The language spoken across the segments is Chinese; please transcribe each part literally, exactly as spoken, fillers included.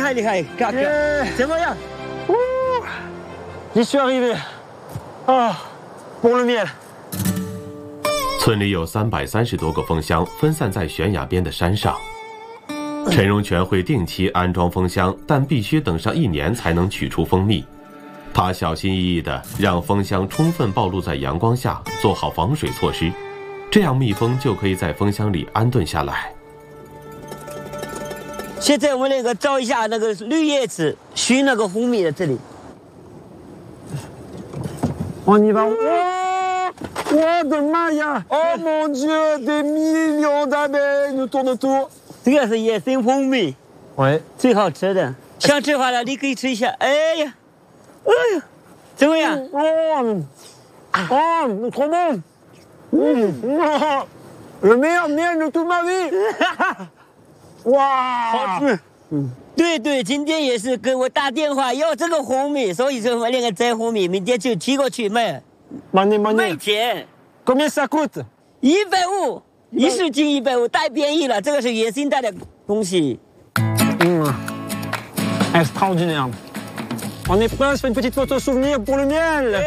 害厉害，嘎哥，怎么样？ J'y suis arrivé. Ah, pour le miel. 村里有三百三十多个蜂箱，分散在悬崖边的山上。陈荣全会定期安装蜂箱，但必须等上一年才能取出蜂蜜。他小心翼翼地让蜂箱充分暴露在阳光下，做好防水措施，这样蜜蜂就可以在蜂箱里安顿下来。 现在我们那个照一下那个绿叶子，熏那个蜂蜜在这里。 On y va. Oh, oh de Maya. Oh mon Dieu, des millions d'abeilles nous tournent autour. 这个是野生蜂蜜， Ouais. 最好吃的。想吃的话呢，你可以吃一下。哎呀，哎呀，怎么样？ Oh, oh, trop bon. Mm. Le meilleur miel de toute ma vie. 哇， 对对，今天也是给我打电话要这个蜂蜜，所以说我那个摘蜂蜜，明天就提过去卖， Money, 卖 money. 钱， Combien ça coûte? 一百五，一十斤一百五，太便宜了，这个是野生带的东西。 Mm. Extraordinaire. On est prêt, on se fait une petite photo souvenir pour le miel.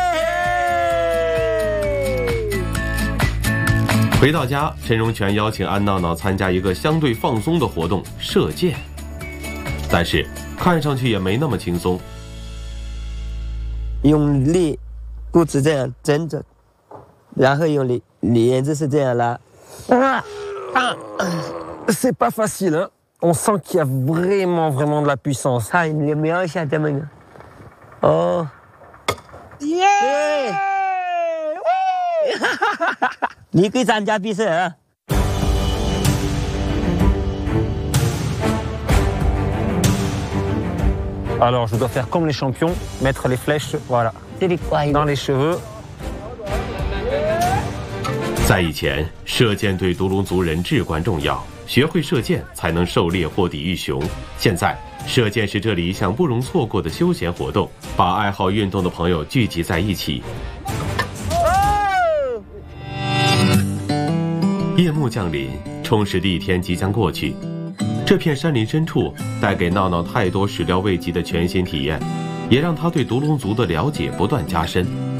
回到家，陈荣全邀请安闹闹参加一个相对放松的活动——射箭。但是看上去也没那么轻松。 用力，肚子这样撑着，然后用力，帘子是这样拉。 Ah, c'est pas facile, hein. On sent qu'il y a vraiment, vraiment de la puissance. 看你瞄一下这么的。哦。耶！你可以参加比赛啊。 Alors, je dois faire comme les champions, mettre les flèches, voilà, dans les cheveux. 在以前，射箭对独龙族人至关重要，学会射箭才能狩猎或抵御熊。现在，射箭是这里一项不容错过的休闲活动，把爱好运动的朋友聚集在一起。夜幕降临，充实的一天即将过去。这片山林深处带给闹闹太多始料未及的全新体验，也让他对独龙族的了解不断加深。